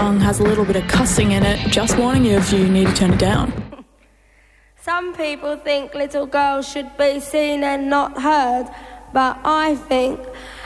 song has a little bit of cussing in it. Just warning you if you need to turn it down. Some people think little girls should be seen and not heard, but I think